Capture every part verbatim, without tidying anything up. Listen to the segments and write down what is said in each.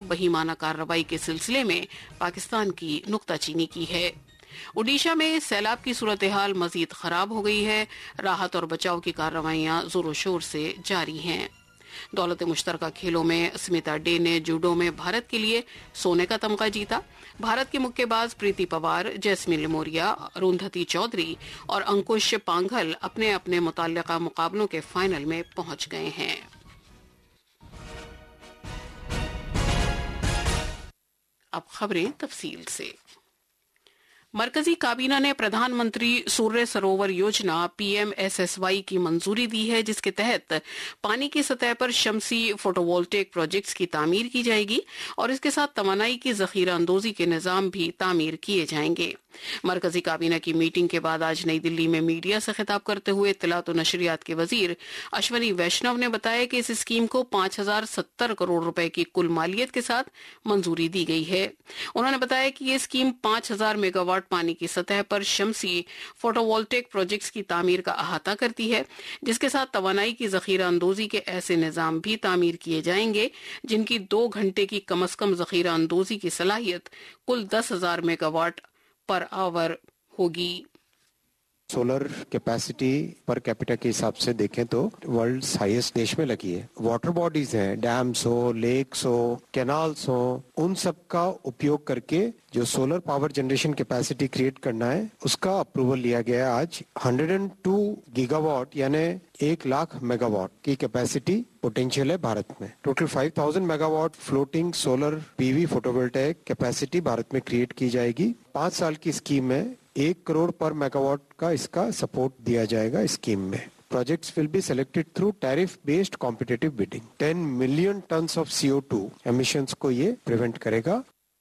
बहीमाना कार्रवाई के सिलसिले में पाकिस्तान की नुक्ताचीनी की है। ओडिशा में सैलाब की सूरत हाल मजीद खराब हो गई है। राहत और बचाव की कार्रवाइयां जोरों शोर से जारी हैं। दौलत मुश्तरका खेलों में स्मिता डे ने जूडो में भारत के लिए सोने का तमगा जीता। भारत के मुक्केबाज प्रीति पवार, जैस्मिन लिमोरिया, अरुंधति चौधरी और अंकुश पांघल अपने अपने मुताल्लिका मुकाबलों के फाइनल में पहुंच गए हैं। अब खबरें तफसील से। मरकजी काबीना ने प्रधानमंत्री सूर्य सरोवर योजना P M S S Y की मंजूरी दी है, जिसके तहत पानी की सतह पर शमसी फोटोवोल्टेक प्रोजेक्ट्स की तामीर की जाएगी और इसके साथ तवानाई की जखीरा अंदोजी के निजाम भी तामीर किए जाएंगे। मरकजी काबीना की मीटिंग के बाद आज नई दिल्ली में मीडिया से खिताब करते हुए इत्तलात और नशरियात के वजीर अश्वनी वैष्णव ने बताया कि इस स्कीम को पांच हजार सत्तर करोड़ रुपए की कुल मालियत के साथ मंजूरी दी गई है। उन्होंने बताया कि ये स्कीम पांच हजार मेगावाट पानी की सतह पर शमसी फोटोवोल्टेक प्रोजेक्ट्स की तामीर का अहाता करती है, जिसके साथ तवानाई की जखीरा अंदोजी के ऐसे निजाम भी तामीर किए जाएंगे जिनकी दो घंटे की कम अज कम जखीरा अंदोजी की सलाहियत कुल दस हजार मेगावाट पर आवर होगी। सोलर कैपेसिटी पर कैपिटा के हिसाब से देखें तो वर्ल्ड हाईएस्ट देश में लगी है। वाटर बॉडीज हैं, डैम्स हो, लेक्स हो, कैनाल्स हो, उन सब का उपयोग करके जो solar power generation capacity create करना है उसका अप्रूवल लिया गया है। आज एक सौ दो गीगावाट यानी एक लाख मेगावाट की कैपेसिटी पोटेंशियल है भारत में। टोटल पाँच हज़ार megawatt floating solar PV photovoltaic capacity Bharat में क्रिएट की जाएगी। पांच साल की स्कीम में एक करोड़ पर मेगावाट का इसका सपोर्ट दिया जाएगा स्कीम में। Projects will be selected through tariff-based competitive bidding. Ten million tons of C O two emissions को ये प्रिवेंट करेगा।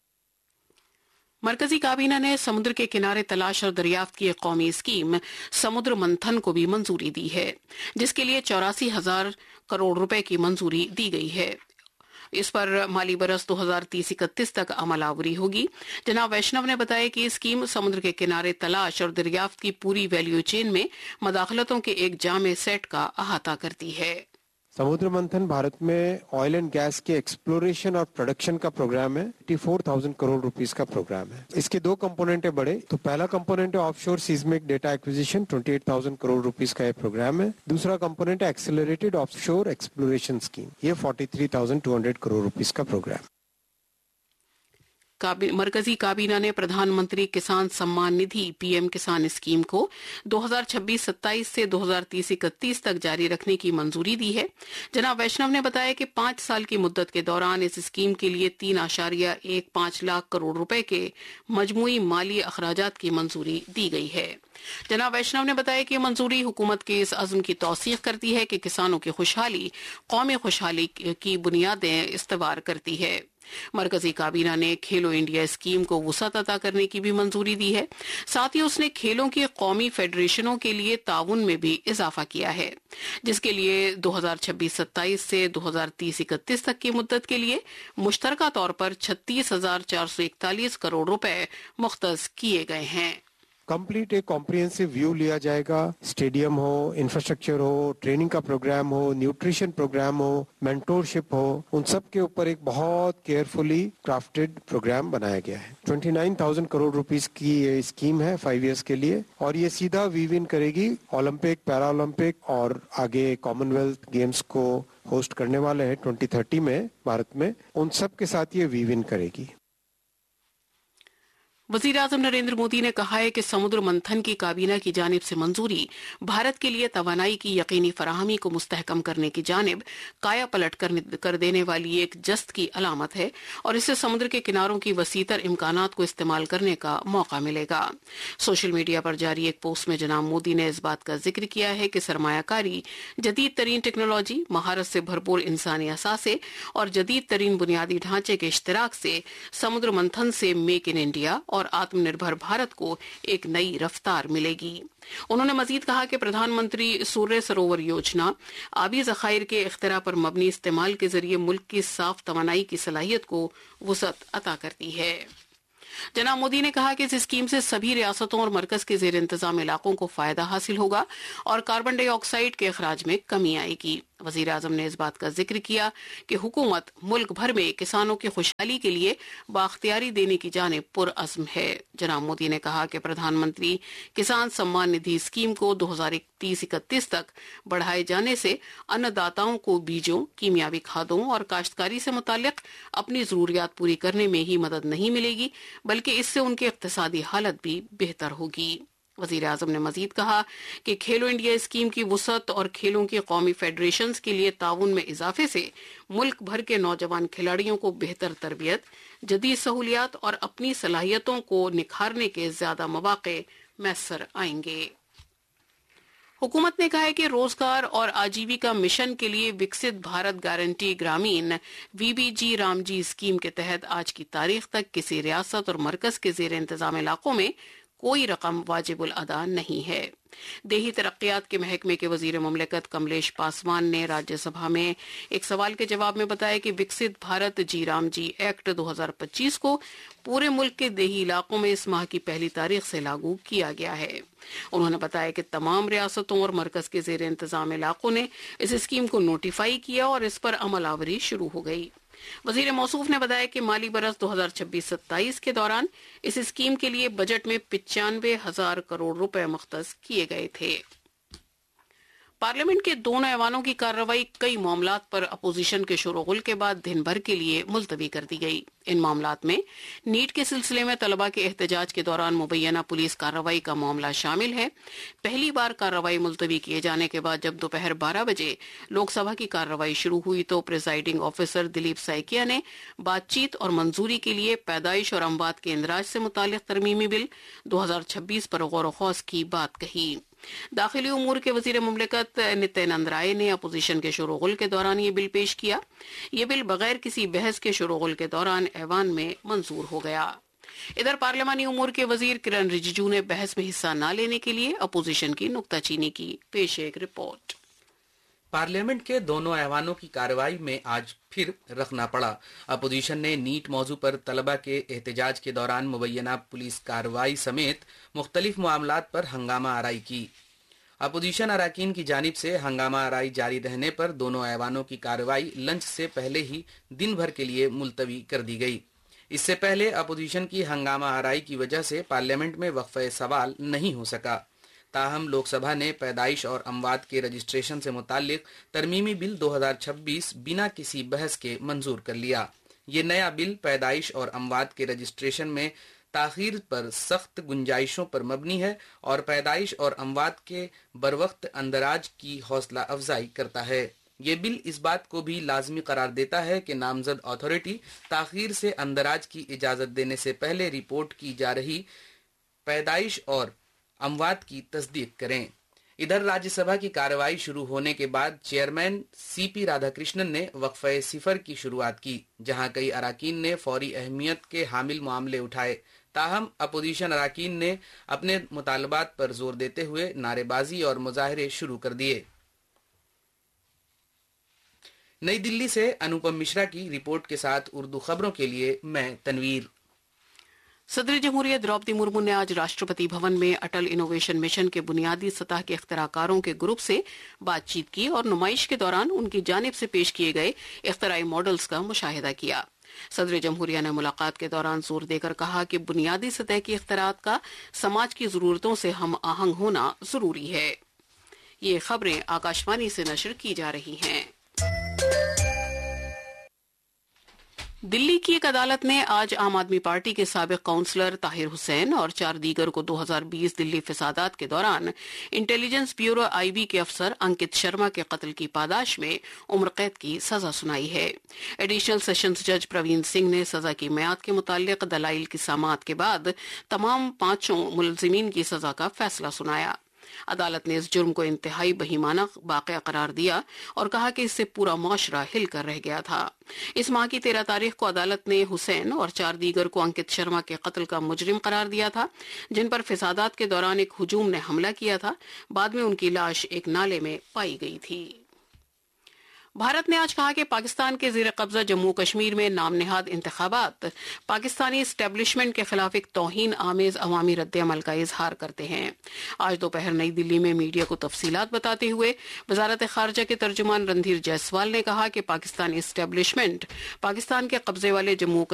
मरकजी काबीना ने समुद्र के किनारे तलाश और दरियाफ्त की एक कौमी स्कीम समुद्र मंथन को भी मंजूरी दी है, जिसके लिए चौरासी हजार करोड़ रुपए की मंजूरी दी गई है। इस पर माली बरस दो हजार तीस इकतीस तक अमलावरी होगी। जनाब वैष्णव ने बताया कि स्कीम समुद्र के किनारे तलाश और दरियाफ्त की पूरी वैल्यू चेन में मदाखलतों के एक जामे सेट का अहाता करती है। समुद्र मंथन भारत में ऑयल एंड गैस के एक्सप्लोरेशन और प्रोडक्शन का प्रोग्राम है। चौरासी हज़ार करोड़ रुपीस का प्रोग्राम है। इसके दो कंपोनेंट है बड़े। तो पहला कंपोनेंट है ऑफशोर सीस्मिक डेटा एक्विजिशन, अट्ठाईस हज़ार करोड़ रुपीस का ये प्रोग्राम है। दूसरा कंपोनेंट है एक्सेलरेटेड ऑफशोर एक्सप्लोरेशन स्कीम, ये तैंतालीस हज़ार दो सौ करोड़ रुपीस का प्रोग्राम। मरकजी काबीना ने प्रधानमंत्री किसान सम्मान निधि पीएम किसान स्कीम को दो हजार छब्बीस सत्ताईस से दो हजार तीस इकतीस तक जारी रखने की मंजूरी दी है। जनाब वैष्णव ने बताया कि पांच साल की मुद्दत के दौरान इस स्कीम के लिए तीन आशारिया एक पांच लाख करोड़ रुपए के मजमूई माली अखराजात की मंजूरी दी गई है। जनाब वैष्णव ने बताया कि मंजूरी हुकूमत के इस अज़्म की तौसीक करती है कि किसानों की खुशहाली कौमी खुशहाली की बुनियादें इस्तवार करती है। मरकजी काबीना ने खेलो इंडिया स्कीम को वुसअत अता करने की भी मंजूरी दी है। साथ ही उसने खेलों के कौमी फेडरेशनों के लिए ताउन में भी इजाफा किया है, जिसके लिए दो हजार छब्बीस सत्ताईस से दो हजार तीस इकतीस तक की मुद्दत के लिए मुश्तरका तौर पर छत्तीस हजार चार सौ इकतालीस करोड़ रुपए मुख्तस किए गए हैं। कंप्लीट एक कॉम्प्रिहेंसिव व्यू लिया जाएगा। स्टेडियम हो, इंफ्रास्ट्रक्चर हो, ट्रेनिंग का प्रोग्राम हो, न्यूट्रिशन प्रोग्राम हो, मेंटोरशिप हो, उन सब के ऊपर एक बहुत केयरफुली क्राफ्टेड प्रोग्राम बनाया गया है। उनतीस हज़ार करोड़ रुपीस की ये स्कीम है फाइव इयर्स के लिए और ये सीधा वीव इन करेगी ओलंपिक, पैरा ओलंपिक और आगे कॉमनवेल्थ गेम्स को होस्ट करने वाले हैं ट्वेंटी थर्टी में भारत में, उन सब के साथ ये वीव इन करेगी। वजीर आजम नरेंद्र मोदी ने कहा है कि समुद्र मंथन की काबीना की जानिब से मंजूरी भारत के लिए तवानाई की यकीनी फराहमी को मुस्तहकम करने की जानिब काया पलट कर, कर देने वाली एक जस्त की अलामत है और इससे समुद्र के किनारों की वसीतर इम्कानात को इस्तेमाल करने का मौका मिलेगा। सोशल मीडिया पर जारी एक पोस्ट में जनाब मोदी ने इस बात का जिक्र किया है कि सरमायाकारी, जदीद तरीन टेक्नोलॉजी, महारत से भरपूर इंसानी असासे और जदीद तरीन बुनियादी ढांचे के इश्तराक से समुद्र मंथन से मेक इन इंडिया और आत्मनिर्भर भारत को एक नई रफ्तार मिलेगी। उन्होंने मजीद कहा कि प्रधानमंत्री सूर्य सरोवर योजना आबी ज़खायर के इख्तिरा पर मबनी इस्तेमाल के जरिए मुल्क की साफ तवानाई की सलाहियत को वुसअत अता करती है। जनाब मोदी ने कहा कि इस स्कीम से सभी रियासतों और मरकज के जेर इंतजाम इलाकों को फायदा हासिल होगा और कार्बन डाइऑक्साइड के अखराज में कमी आएगी। وزیر اعظم نے اس بات کا ذکر کیا کہ حکومت ملک بھر میں کسانوں کی خوشحالی کے لیے بااختیاری دینے کی جانب پرعزم ہے۔ جناب مودی نے کہا کہ پردھان منتری کسان سمان ندھی اسکیم کو دو ہزار تیس اکتیس تک بڑھائے جانے سے ان داتاؤں کو بیجوں، کیمیاوی کھادوں اور کاشتکاری سے متعلق اپنی ضروریات پوری کرنے میں ہی مدد نہیں ملے گی بلکہ اس سے ان کی اقتصادی حالت بھی بہتر ہوگی۔ وزیر اعظم نے مزید کہا کہ کھیلو انڈیا اسکیم کی وسعت اور کھیلوں کی قومی فیڈریشنز کے لیے تعاون میں اضافے سے ملک بھر کے نوجوان کھلاڑیوں کو بہتر تربیت، جدید سہولیات اور اپنی صلاحیتوں کو نکھارنے کے زیادہ مواقع میسر آئیں گے۔ حکومت نے کہا ہے کہ روزگار اور آجیویکا مشن کے لیے وکست بھارت گارنٹی گرامین وی بی جی رام جی اسکیم کے تحت آج کی تاریخ تک کسی ریاست اور مرکز کے زیر انتظام علاقوں میں کوئی رقم واجب الادا نہیں ہے۔ دیہی ترقیات کے محکمے کے وزیر مملکت کملیش پاسوان نے راجیہ سبھا میں ایک سوال کے جواب میں بتایا کہ وکست بھارت جی رام جی ایکٹ دو ہزار پچیس کو پورے ملک کے دیہی علاقوں میں اس ماہ کی پہلی تاریخ سے لاگو کیا گیا ہے۔ انہوں نے بتایا کہ تمام ریاستوں اور مرکز کے زیر انتظام علاقوں نے اس اسکیم کو نوٹیفائی کیا اور اس پر عمل آوری شروع ہو گئی۔ وزیر موصوف نے بتایا کہ مالی برس دو ہزار چھبیس ستائیس کے دوران اس اسکیم کے لیے بجٹ میں پچانوے ہزار کروڑ روپے مختص کیے گئے تھے۔ پارلیمنٹ کے دونوں ایوانوں کی کارروائی کئی معاملات پر اپوزیشن کے شور و غل کے بعد دن بھر کے لیے ملتوی کر دی گئی۔ ان معاملات میں نیٹ کے سلسلے میں طلبہ کے احتجاج کے دوران مبینہ پولیس کارروائی کا معاملہ شامل ہے۔ پہلی بار کارروائی ملتوی کیے جانے کے بعد جب دوپہر بارہ بجے لوک سبھا کی کارروائی شروع ہوئی تو پریزائڈنگ آفیسر دلیپ سائکیا نے بات چیت اور منظوری کے لیے پیدائش اور اموات کے اندراج سے متعلق ترمیمی بل دو ہزار چھبیس پر غور و خوض کی بات کہی۔ داخلی امور کے وزیر مملکت نتیانند رائے نے اپوزیشن کے شور و غل کے دوران یہ بل پیش کیا۔ یہ بل بغیر کسی بحث کے شور و غل کے دوران ایوان میں منظور ہو گیا۔ ادھر پارلیمانی امور کے وزیر کرن رجیجو نے بحث میں حصہ نہ لینے کے لیے اپوزیشن کی نکتہ چینی کی۔ پیش ایک رپورٹ۔ پارلیمنٹ کے دونوں ایوانوں کی کارروائی میں آج پھر رکھنا پڑا۔ اپوزیشن نے نیٹ موضوع پر طلبہ کے احتجاج کے دوران مبینہ پولیس کارروائی سمیت مختلف معاملات پر ہنگامہ آرائی کی۔ اپوزیشن اراکین کی جانب سے ہنگامہ آرائی جاری رہنے پر دونوں ایوانوں کی کارروائی لنچ سے پہلے ہی دن بھر کے لیے ملتوی کر دی گئی۔ اس سے پہلے اپوزیشن کی ہنگامہ آرائی کی وجہ سے پارلیمنٹ میں وقفہ سوال نہیں ہو سکا۔ تاہم لوک سبھا نے پیدائش اور اموات کے رجسٹریشن سے متعلق ترمیمی بل دو ہزار چھبیس بنا کسی بحث کے منظور کر لیا۔ یہ نیا بل پیدائش اور اموات کے رجسٹریشن میں تاخیر پر سخت گنجائشوں پر مبنی ہے اور پیدائش اور اموات کے بروقت اندراج کی حوصلہ افزائی کرتا ہے۔ یہ بل اس بات کو بھی لازمی قرار دیتا ہے کہ نامزد اتھارٹی تاخیر سے اندراج کی اجازت دینے سے پہلے رپورٹ کی جا رہی پیدائش اور اموات کی تصدیق کریں۔ ادھر راجیہ سبھا کی کارروائی شروع ہونے کے بعد چیئرمین سی پی رادھا کرشنن نے وقفہ صفر کی شروعات کی، جہاں کئی اراکین نے فوری اہمیت کے حامل معاملے اٹھائے۔ تاہم اپوزیشن اراکین نے اپنے مطالبات پر زور دیتے ہوئے نعرے بازی اور مظاہرے شروع کر دیے۔ نئی دلی سے انوپم مشرا کی رپورٹ کے ساتھ اردو خبروں کے لیے میں تنویر۔ صدر جمہوریہ دروپدی مرمو نے آج راشٹرپتی بھون میں اٹل انوویشن مشن کے بنیادی سطح کے اختراع کاروں کے گروپ سے بات چیت کی اور نمائش کے دوران ان کی جانب سے پیش کیے گئے اختراعی ماڈلز کا مشاہدہ کیا۔ صدر جمہوریہ نے ملاقات کے دوران زور دے کر کہا کہ بنیادی سطح کی اختراعات کا سماج کی ضرورتوں سے ہم آہنگ ہونا ضروری ہے۔ یہ خبریں آکاشوانی سے نشر کی جا رہی ہیں۔ دلی کی ایک عدالت نے آج عام آدمی پارٹی کے سابق کونسلر طاہر حسین اور چار دیگر کو دو ہزار بیس دلی فسادات کے دوران انٹیلیجنس بیورو آئی بی کے افسر انکت شرما کے قتل کی پاداش میں عمر قید کی سزا سنائی ہے۔ ایڈیشنل سیشنز جج پروین سنگھ نے سزا کی میعاد کے متعلق دلائل کی سماعت کے بعد تمام پانچوں ملزمین کی سزا کا فیصلہ سنایا۔ عدالت نے اس جرم کو انتہائی بہیمانہ واقعہ قرار دیا اور کہا کہ اس سے پورا معاشرہ ہل کر رہ گیا تھا۔ اس ماہ کی تیرہ تاریخ کو عدالت نے حسین اور چار دیگر کو انکت شرما کے قتل کا مجرم قرار دیا تھا، جن پر فسادات کے دوران ایک ہجوم نے حملہ کیا تھا۔ بعد میں ان کی لاش ایک نالے میں پائی گئی تھی۔ بھارت نے آج کہا کہ پاکستان کے زیر قبضہ جموں کشمیر میں نام نہاد انتخابات پاکستانی اسٹیبلشمنٹ کے خلاف ایک توہین آمیز عوامی رد عمل کا اظہار کرتے ہیں۔ آج دوپہر نئی دلی میں میڈیا کو تفصیلات بتاتے ہوئے وزارت خارجہ کے ترجمان رندھیر جیسوال نے کہا کہ پاکستانی اسٹیبلشمنٹ پاکستان کے قبضے والے جموں